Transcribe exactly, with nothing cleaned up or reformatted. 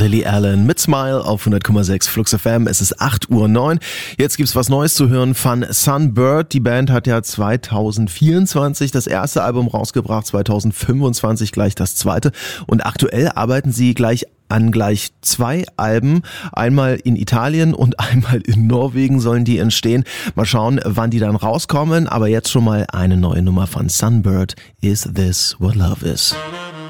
Lily Allen mit Smile auf hundert Komma sechs Flux F M. Es ist acht Uhr neun. Jetzt gibt's was Neues zu hören von Sunbird. Die Band hat ja zwanzig vierundzwanzig das erste Album rausgebracht, zwanzig fünfundzwanzig gleich das zweite. Und aktuell arbeiten sie gleich an gleich zwei Alben. Einmal in Italien und einmal in Norwegen sollen die entstehen. Mal schauen, wann die dann rauskommen. Aber jetzt schon mal eine neue Nummer von Sunbird. Is This What Love Is?